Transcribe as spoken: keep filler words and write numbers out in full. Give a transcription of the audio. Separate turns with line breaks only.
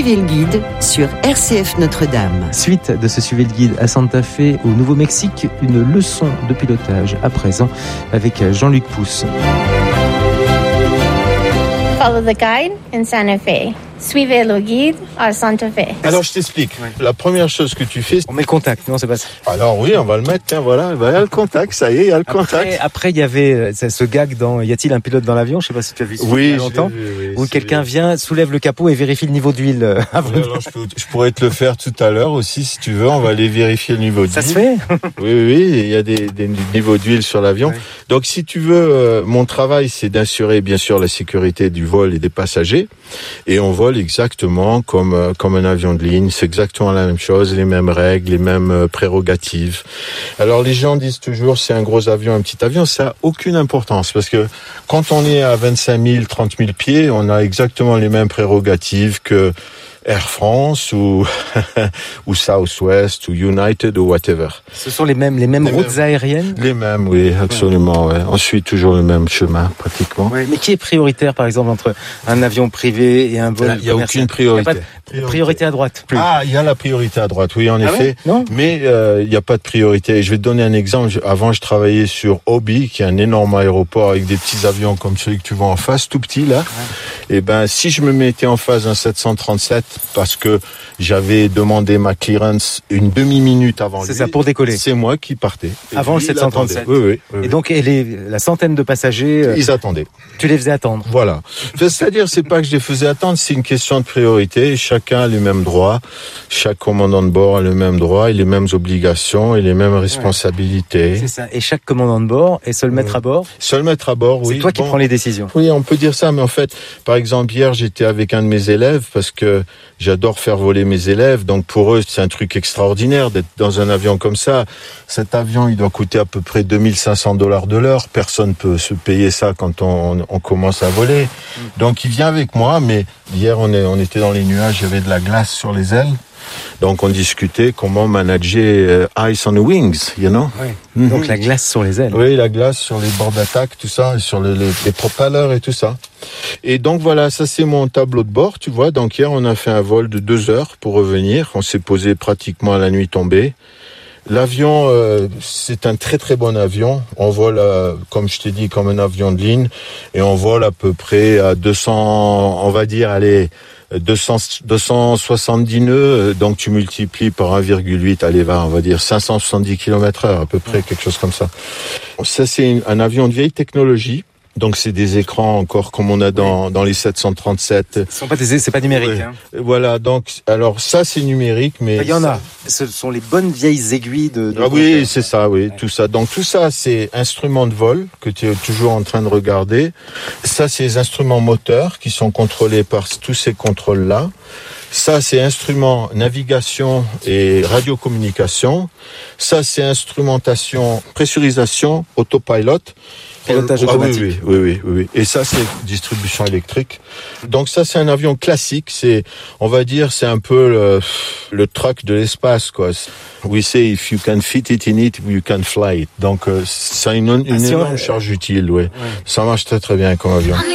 Suivez le guide sur R C F Notre-Dame.
Suite de ce Suivez le guide à Santa Fe au Nouveau-Mexique, une leçon de pilotage à présent avec Jean-Luc Pousse.
Follow the guide in Santa Fe. Suivez le guide à Santa Fe.
Alors je t'explique. Ouais. La première chose que tu fais,
on met le contact, non c'est pas ça.
Alors oui, on va le mettre. Tiens, voilà, il y a le contact. Ça y est, il y a le
après,
contact.
Après, il y avait ce gag dans Y a-t-il un pilote dans l'avion? Je sais pas si tu as vu ça.
Oui,
il y a longtemps.
Vu, oui,
où quelqu'un
vu.
vient, soulève le capot et vérifie le niveau d'huile. Avant
oui, alors, je, peux, je pourrais te le faire tout à l'heure aussi, si tu veux. On va aller vérifier le niveau d'huile.
Ça se fait?
Oui, oui, oui. Il y a des, des niveaux d'huile sur l'avion. Oui. Donc, si tu veux, euh, mon travail, c'est d'assurer bien sûr la sécurité du vol et des passagers. Et on vole exactement comme euh, comme un avion de ligne, c'est exactement la même chose, les mêmes règles, les mêmes euh, prérogatives. Alors les gens disent toujours c'est un gros avion, un petit avion, ça a aucune importance parce que quand on est à vingt-cinq mille, trente mille pieds, on a exactement les mêmes prérogatives que Air France ou ou Southwest ou United ou whatever.
Ce sont les mêmes les mêmes les routes mêmes, aériennes.
Les mêmes, oui, absolument. Ouais. On suit toujours le même chemin pratiquement.
Ouais, mais qui est prioritaire, par exemple, entre un avion privé et un vol commercial?
Il n'y a aucune priorité.
Il y a pas de priorité à droite. Plus.
Ah, il y a la priorité à droite, oui, en
ah
effet.
Ouais non
mais euh, il n'y a pas de priorité. Je vais te donner un exemple. Avant, je travaillais sur Obi, qui est un énorme aéroport avec des petits avions comme celui que tu vois en face, tout petit là. Ouais. Et ben, si je me mettais en face d'un sept cent trente-sept, parce que j'avais demandé ma clearance une demi-minute avant lui.
C'est ça, pour décoller.
C'est moi qui partais.
Et avant le sept cent trente-sept.
Oui, oui, oui.
Et donc, et les, la centaine de passagers. Euh,
Ils attendaient.
Tu les faisais attendre.
Voilà. C'est-à-dire, c'est pas que je les faisais attendre, c'est une question de priorité. Chacun a les mêmes droits. Chaque commandant de bord a les mêmes droits et les mêmes obligations et les mêmes responsabilités.
Ouais. C'est ça. Et chaque commandant de bord est seul maître
oui.
à bord.
Seul maître à bord, oui.
C'est toi qui
bon.
prends les décisions.
Oui, on peut dire ça, mais en fait, par exemple, hier, j'étais avec un de mes élèves parce que j'adore faire voler mes élèves. Donc, pour eux, c'est un truc extraordinaire d'être dans un avion comme ça. Cet avion, il doit coûter à peu près deux mille cinq cents dollars de l'heure. Personne peut se payer ça quand on, on commence à voler. Donc, il vient avec moi, mais hier, on, est, on était dans les nuages, il y avait de la glace sur les ailes. Donc, on discutait comment manager uh, ice on the wings, you know.
Oui. Mm-hmm. Donc, la glace sur les ailes.
Oui, la glace sur les bords d'attaque, tout ça, et sur les, les, les propellers et tout ça. Et donc, voilà, ça, c'est mon tableau de bord, tu vois. Donc, hier, on a fait un vol de deux heures pour revenir. On s'est posé pratiquement à la nuit tombée. L'avion, euh, c'est un très très bon avion. On vole, euh, comme je t'ai dit, comme un avion de ligne. Et on vole à peu près à deux cents, on va dire, allez, deux cents, deux cent soixante-dix nœuds. Donc tu multiplies par un virgule huit, allez, va, on va dire cinq cent soixante-dix kilomètres heure, à peu près, quelque chose comme ça. Ça, c'est un avion de vieille technologie. Donc c'est des écrans encore comme on a dans oui. dans les sept cent trente-sept.
Ce sont pas des, c'est pas numérique.
Oui.
Hein.
Voilà, donc alors ça c'est numérique, mais
il y en
ça...
a. Ce sont les bonnes vieilles aiguilles de. de
ah oui, c'est ça, oui, ouais. Tout ça. Donc tout ça c'est instruments de vol que tu es toujours en train de regarder. Ça c'est les instruments moteurs qui sont contrôlés par tous ces contrôles là. Ça, c'est instrument navigation et radiocommunication. Ça, c'est instrumentation, pressurisation, autopilot.
Pilotage automatique.
Ah, oui, oui, oui, oui, oui. Et ça, c'est distribution électrique. Donc ça, c'est un avion classique. C'est, on va dire, c'est un peu le, le truck de l'espace, quoi. We say if you can fit it in it, you can fly it. Donc, euh, ça a une, une ah, énorme on... charge utile, ouais. ouais. Ça marche très très bien comme avion.